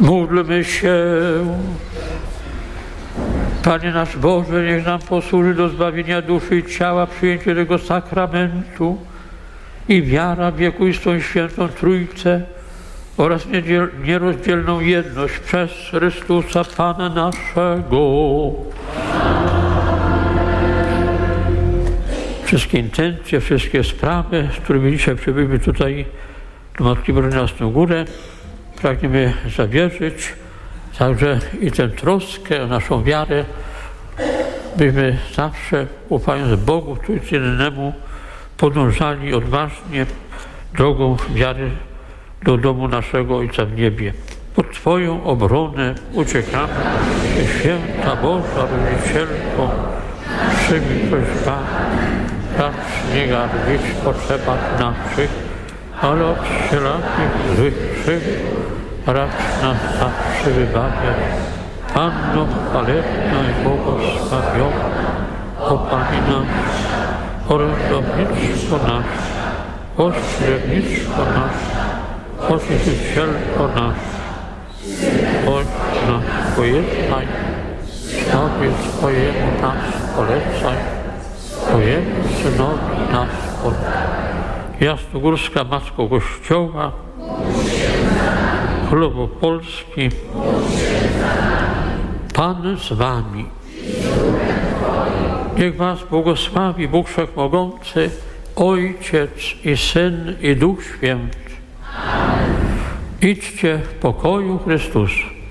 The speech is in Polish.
Módlmy się. Panie nasz Boże, niech nam posłuży do zbawienia duszy i ciała przyjęcie tego sakramentu i wiara w wiekuistą świętą Trójcę oraz nierozdzielną jedność przez Chrystusa Pana naszego. Wszystkie intencje, wszystkie sprawy, z którymi dzisiaj przybyliśmy tutaj do Matki Bożej na Jasną Górę, pragniemy zawierzyć, także i tę troskę o naszą wiarę, byśmy zawsze, ufając Bogu Trójcynemu, podążali odważnie drogą wiary do domu naszego Ojca w niebie. Pod Twoją obronę uciekamy, Święta Boża Rodzicielko, przyjmij prośbę, racz nie gardzić w potrzebach naszych, ale od wszelakich złych krzywd racz nas zawsze wybawiać. Panno chwalebna i błogosławiona, o Pani nasz, orędownictwo nasze, pośrednictwo nasze, Pocieszycielko nasz, Ojcze nasz pojednaj, Sobie swojemu nas polecaj, Twojemu Synowi nas oddaj. Jasnogórska Matko Kościoła, Królowo Polski, Pan z Wami. Niech Was błogosławi Bóg Wszechmogący, Ojciec i Syn i Duch Święty. Idźcie w pokoju Chrystusa.